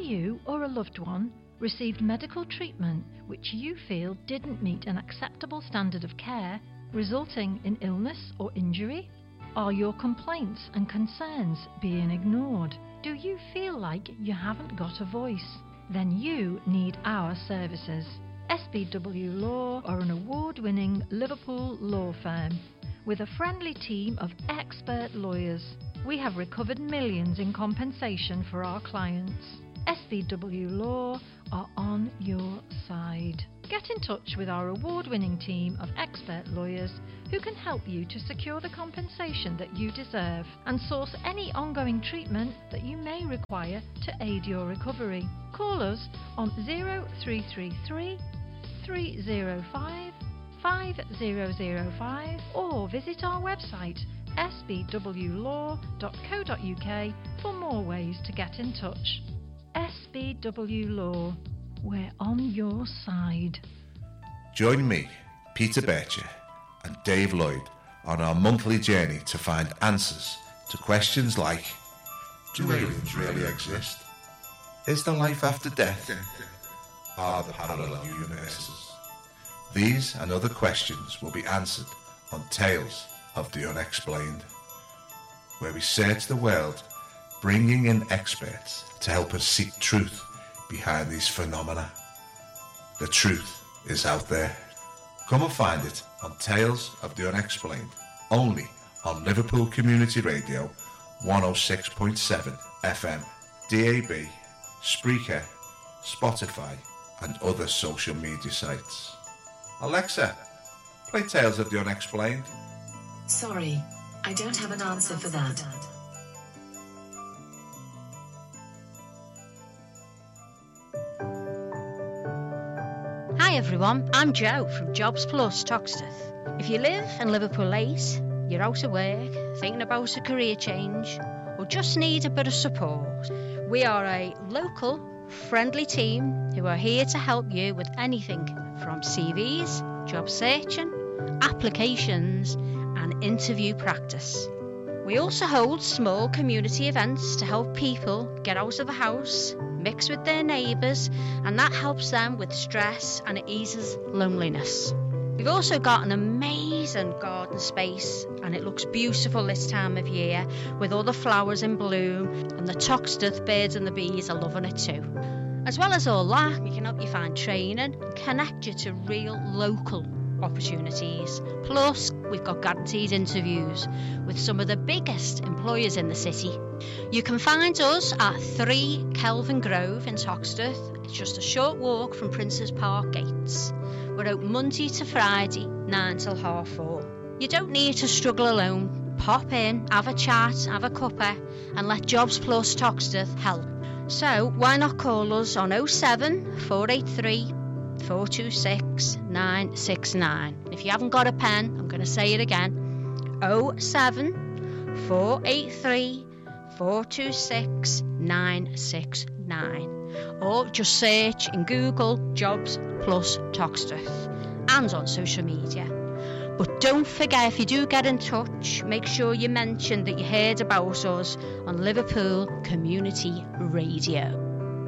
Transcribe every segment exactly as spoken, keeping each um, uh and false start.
you or a loved one received medical treatment which you feel didn't meet an acceptable standard of care, resulting in illness or injury? Are your complaints and concerns being ignored? Do you feel like you haven't got a voice? Then you need our services. S B W Law are an award-winning Liverpool law firm with a friendly team of expert lawyers. We have recovered millions in compensation for our clients. S B W Law are on your side. Get in touch with our award-winning team of expert lawyers who can help you to secure the compensation that you deserve and source any ongoing treatment that you may require to aid your recovery. Call us on zero three three three, three zero five, five zero zero five or visit our website s b w law dot co dot u k for more ways to get in touch. S B W Law, we're on your side. Join me, Peter Bircher, and Dave Lloyd on our monthly journey to find answers to questions like: do aliens really exist? Is there life after death? Are there parallel universes? These and other questions will be answered on Tales of the Unexplained, where we search the world, bringing in experts to help us seek truth behind these phenomena. The truth is out there. Come and find it on Tales of the Unexplained, only on Liverpool Community Radio one oh six point seven F M, D A B, Spreaker, Spotify and other social media sites. Alexa, play Tales of the Unexplained. Sorry, I don't have an answer for that. Hi everyone, I'm Jo from Jobs Plus Toxteth. If you live in Liverpool eight, you're out of work, thinking about a career change, or just need a bit of support, we are a local, friendly team who are here to help you with anything from C Vs, job searching, applications, and interview practice. We also hold small community events to help people get out of the house, mix with their neighbours, and that helps them with stress and it eases loneliness. We've also got an amazing garden space and it looks beautiful this time of year with all the flowers in bloom, and the Toxteth birds and the bees are loving it too. As well as all that, we can help you find training and connect you to real local opportunities. Plus, we've got guaranteed interviews with some of the biggest employers in the city. You can find us at three Kelvin Grove in Toxteth. It's just a short walk from Princes Park gates. We're open Monday to Friday, nine till half four. You don't need to struggle alone. Pop in, have a chat, have a cuppa, and let Jobs Plus Toxteth help. So why not call us on oh seven, four eight three, four two six, nine six nine. If you haven't got a pen, I'm going to say it again. oh seven, four eight three, four two six, nine six nine. Or just search in Google Jobs Plus Toxteth and on social media. But don't forget, if you do get in touch, make sure you mention that you heard about us on Liverpool Community Radio.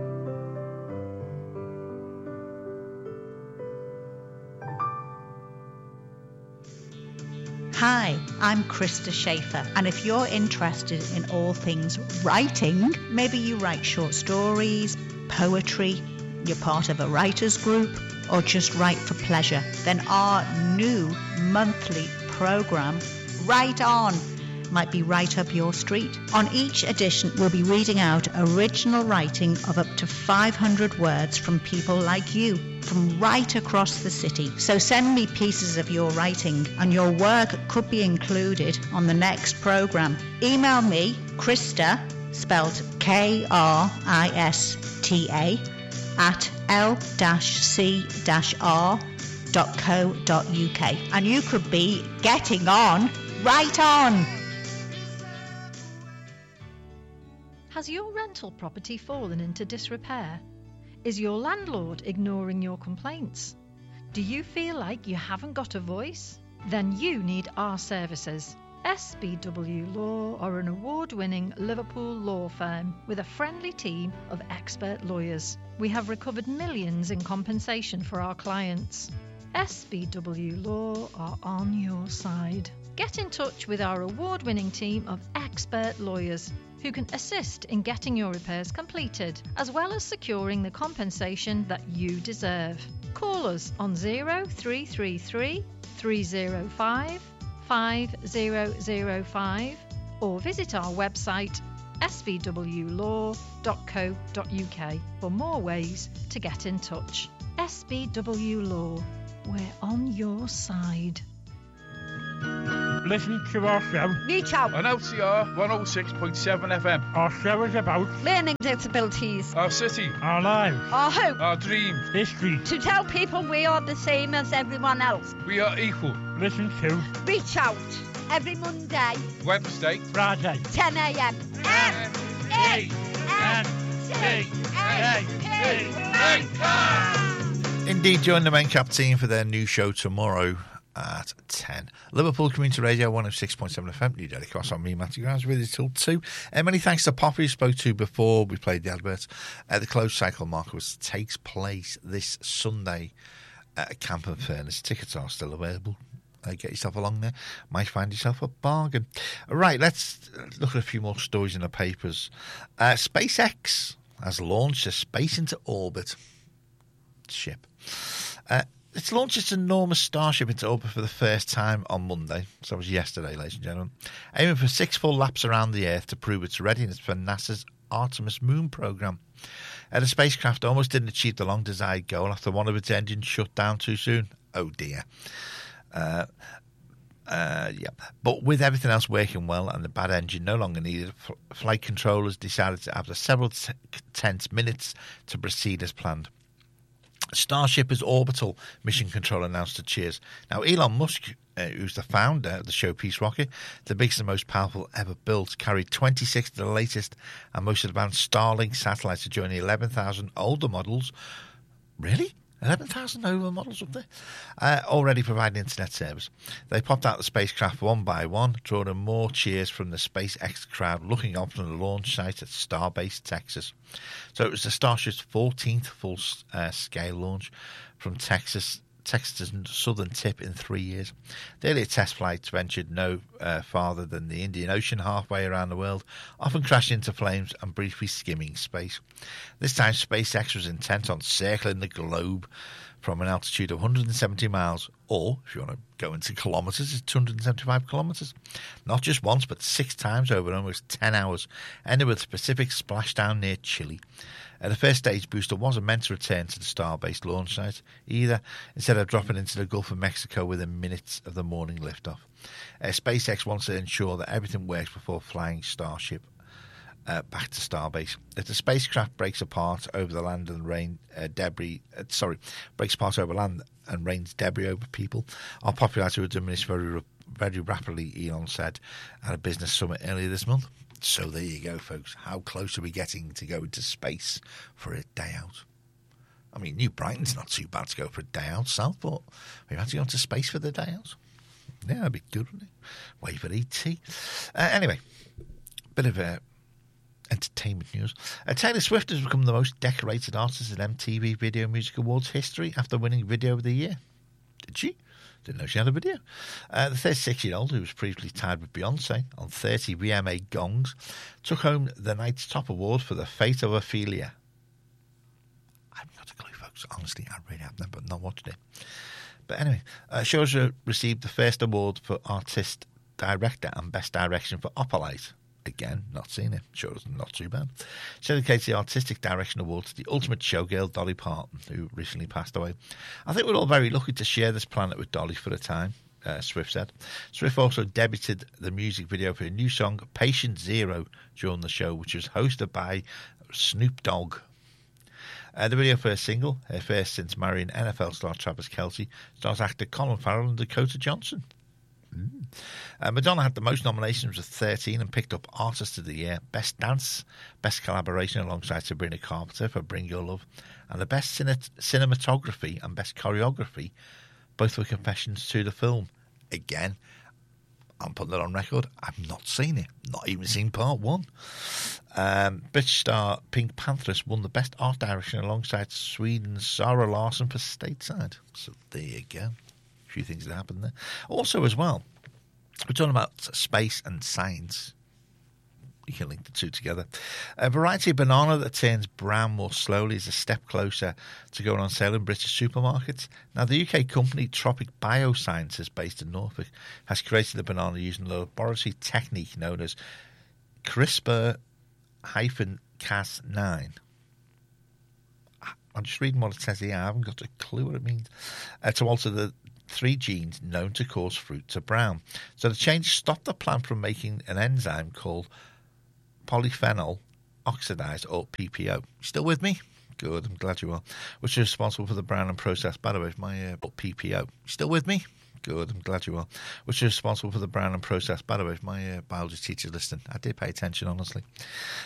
Hi, I'm Krista Schaefer, and if you're interested in all things writing, maybe you write short stories, poetry, you're part of a writers group, or just write for pleasure, then our new monthly program, Write On, might be right up your street. On each edition, we'll be reading out original writing of up to five hundred words from people like you, from right across the city. So send me pieces of your writing, and your work could be included on the next program. Email me, Krista, spelled K R I S T A, at l c r dot co dot u k, and you could be getting on right on. Has your rental property fallen into disrepair? Is your landlord ignoring your complaints? Do you feel like you haven't got a voice? Then you need our services. S B W Law are an award-winning Liverpool law firm with a friendly team of expert lawyers. We have recovered millions in compensation for our clients. S B W Law are on your side. Get in touch with our award-winning team of expert lawyers who can assist in getting your repairs completed, as well as securing the compensation that you deserve. Call us on zero three three three, three zero five, five zero zero five or visit our website s b w law dot co dot u k for more ways to get in touch. S B W Law, we're on your side. Listen to our show. Reach out. On L C R one oh six point seven F M. Our show is about learning disabilities, our city, our lives, our hope, our dreams, history. To tell people we are the same as everyone else. We are equal. Listen to Reach Out every Monday, Wednesday, Friday, ten a m M E N C A P. Indeed, join the Main Cap team for their new show tomorrow at ten. Liverpool Community Radio one oh six point seven F M. New Daily Cross on me, Matthew Grimes, with you till two. Uh, many thanks to Poppy, who spoke to before we played the adverts. Uh, the closed cycle market was, takes place this Sunday at Camp and Furnace. Tickets are still available. Uh, get yourself along there. Might find yourself a bargain. Right, let's look at a few more stories in the papers. Uh, SpaceX has launched a space into orbit ship. Uh, It's launched its enormous Starship into orbit for the first time on Monday. So that was yesterday, ladies and gentlemen. Aiming for six full laps around the Earth to prove its readiness for NASA's Artemis moon program. Uh, the spacecraft almost didn't achieve the long-desired goal after one of its engines shut down too soon. Oh, dear. Uh, uh, yeah. But with everything else working well and the bad engine no longer needed, f- flight controllers decided to, after several t- tense minutes, to proceed as planned. Starship is orbital, Mission Control announced to Cheers. Now, Elon Musk, uh, who's the founder of the Showpiece rocket, the biggest and most powerful ever built, carried twenty-six of the latest and most advanced Starlink satellites to join the eleven thousand older models. Really? eleven thousand older models up there? Uh, already providing internet service. They popped out the spacecraft one by one, drawing more cheers from the SpaceX crowd looking up from the launch site at Starbase, Texas. So it was the Starship's fourteenth full-scale uh, launch from Texas, Texas' southern tip in three years. The earlier test flights ventured no uh, farther than the Indian Ocean, halfway around the world, often crashing into flames and briefly skimming space. This time, SpaceX was intent on circling the globe from an altitude of one hundred seventy miles, or, if you want to go into kilometres, it's two hundred seventy-five kilometres. Not just once, but six times over almost ten hours, ending with a specific splashdown near Chile. Uh, the first stage booster wasn't meant to return to the Starbase launch site either, instead of dropping into the Gulf of Mexico within minutes of the morning liftoff. Uh, SpaceX wants to ensure that everything works before flying Starship uh, back to Starbase. If the spacecraft breaks apart over the land and rain uh, debris, uh, sorry, breaks apart over land and rains debris over people, our popularity will diminish very, very rapidly, Elon said at a business summit earlier this month. So there you go, folks. How close are we getting to go into space for a day out? I mean, New Brighton's not too bad to go for a day out, Southport. We've had to go into space for the day out. Yeah, that'd be good, wouldn't it? Wait for E T. Uh, anyway, bit of uh, entertainment news. Uh, Taylor Swift has become the most decorated artist in M T V Video Music Awards history after winning Video of the Year. Did she? Didn't know she had a video. Uh, the thirty-six-year-old, who was previously tied with Beyonce on thirty V M A gongs, took home the night's top award for The Fate of Ophelia. I haven't got a clue, folks. Honestly, I really have never not watched it. But anyway, uh, she also received the first award for Artist Director and Best Direction for Opalite. Again, not seen it. Sure, it's not too bad. She dedicates the Artistic Direction Award to the ultimate showgirl, Dolly Parton, who recently passed away. I think we're all very lucky to share this planet with Dolly for a time, uh, Swift said. Swift also debuted the music video for a new song, Patient Zero, during the show, which was hosted by Snoop Dogg. Uh, the video for her single, her first since marrying N F L star Travis Kelce, stars actor Colin Farrell and Dakota Johnson. Mm. Uh, Madonna had the most nominations with thirteen and picked up Artist of the Year, Best Dance, Best Collaboration alongside Sabrina Carpenter for Bring Your Love, and the Best cine- Cinematography and Best Choreography, both were confessions to the film. Again, I'm putting that on record. I've not seen it. Not even seen part one. Um, British star Pink Panthers won the Best Art Direction alongside Sweden's Zara Larsson for Stateside. So there you go. A few things that happened there. Also, as well, we're talking about space and science. You can link the two together. A variety of banana that turns brown more slowly is a step closer to going on sale in British supermarkets. Now, the U K company Tropic Biosciences, based in Norfolk, has created the banana using a laboratory technique known as CRISPR Cas nine. I'm just reading what it says here. I haven't got a clue what it means. Uh, to alter the three genes known to cause fruit to brown. So the change stopped the plant from making an enzyme called polyphenol oxidase, or P P O. Still with me? Good, I'm glad you are. Which is responsible for the browning process. By the way, my uh, P P O. Still with me? Good, I'm glad you are. Which is responsible for the browning process. By the way, my uh, biology teacher listening. I did pay attention, honestly.